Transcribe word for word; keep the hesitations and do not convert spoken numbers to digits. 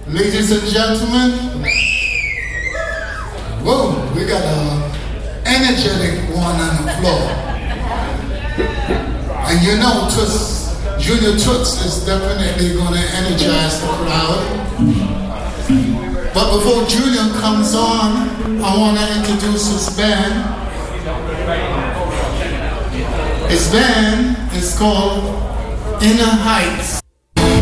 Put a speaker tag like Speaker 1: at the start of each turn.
Speaker 1: Ladies and gentlemen, whoa, we got an energetic one on the floor. And you know, Toots, Junior Toots is definitely going to energize the crowd. But before Junior comes on, I want to introduce his band. His band is called Inner Heights.